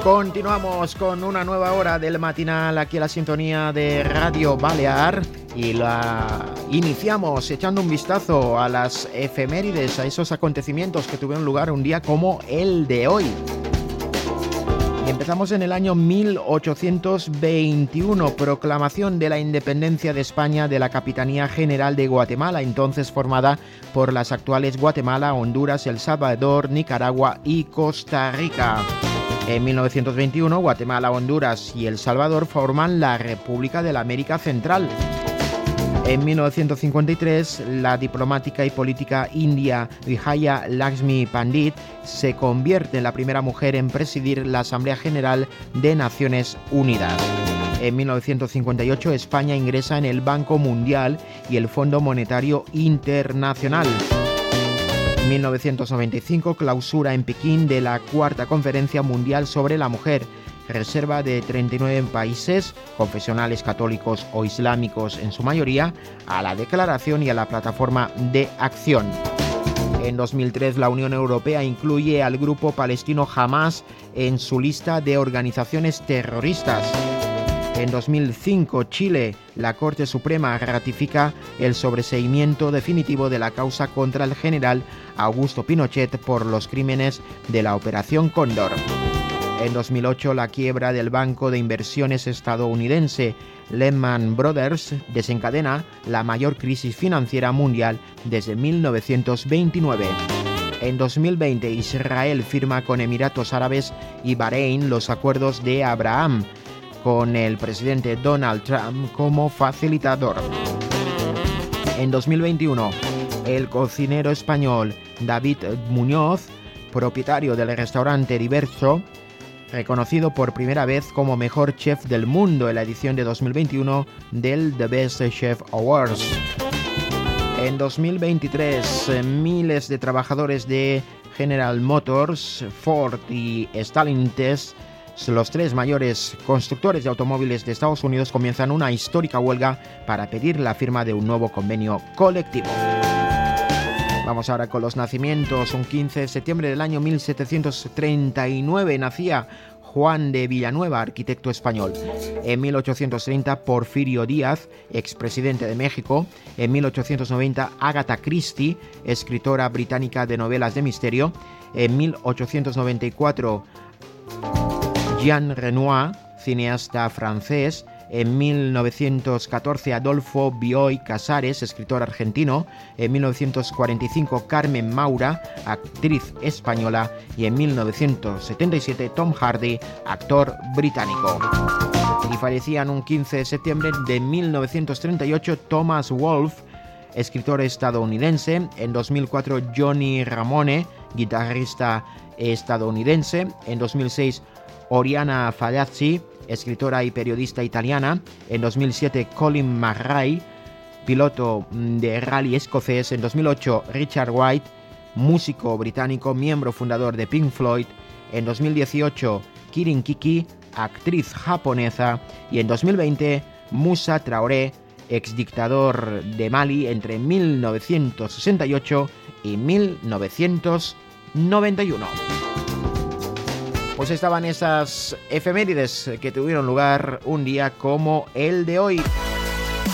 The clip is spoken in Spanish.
Continuamos con una nueva hora del matinal aquí a la sintonía de Radio Balear y la iniciamos echando un vistazo a las efemérides, a esos acontecimientos que tuvieron lugar un día como el de hoy. Y empezamos en el año 1821, proclamación de la independencia de España de la Capitanía General de Guatemala, entonces formada por las actuales Guatemala, Honduras, El Salvador, Nicaragua y Costa Rica. En 1921, Guatemala, Honduras y El Salvador forman la República de la América Central. En 1953, la diplomática y política india Vijaya Lakshmi Pandit se convierte en la primera mujer en presidir la Asamblea General de Naciones Unidas. En 1958, España ingresa en el Banco Mundial y el Fondo Monetario Internacional. 1995, clausura en Pekín de la Cuarta Conferencia Mundial sobre la Mujer, reserva de 39 países, confesionales católicos o islámicos en su mayoría, a la declaración y a la plataforma de acción. En 2003, la Unión Europea incluye al grupo palestino Hamas en su lista de organizaciones terroristas. En 2005, Chile, la Corte Suprema ratifica el sobreseimiento definitivo de la causa contra el general Augusto Pinochet por los crímenes de la Operación Cóndor. En 2008, la quiebra del banco de inversiones estadounidense Lehman Brothers desencadena la mayor crisis financiera mundial desde 1929. En 2020, Israel firma con Emiratos Árabes y Bahrein los acuerdos de Abraham, con el presidente Donald Trump como facilitador. En 2021, el cocinero español David Muñoz, propietario del restaurante Diverso, reconocido por primera vez como mejor chef del mundo en la edición de 2021 del The Best Chef Awards. En 2023, miles de trabajadores de General Motors, Ford y Stellantis, los tres mayores constructores de automóviles de Estados Unidos, comienzan una histórica huelga para pedir la firma de un nuevo convenio colectivo. Vamos ahora con los nacimientos. Un 15 de septiembre del año 1739 nacía Juan de Villanueva, arquitecto español. En 1830, Porfirio Díaz, expresidente de México. En 1890, Agatha Christie, escritora británica de novelas de misterio. En 1894, Jean Renoir, cineasta francés. En 1914, Adolfo Bioy Casares, escritor argentino. En 1945, Carmen Maura, actriz española. Y en 1977, Tom Hardy, actor británico. Y fallecían un 15 de septiembre de 1938 Thomas Wolfe, escritor estadounidense. En 2004, Johnny Ramone, guitarrista estadounidense. En 2006, Oriana Fallaci, escritora y periodista italiana. En 2007, Colin McRae, piloto de rally escocés. En 2008, Richard White, músico británico, miembro fundador de Pink Floyd. En 2018, Kirin Kiki, actriz japonesa. Y en 2020, Moussa Traoré, exdictador de Mali entre 1968 y 1991. Pues estaban esas efemérides que tuvieron lugar un día como el de hoy.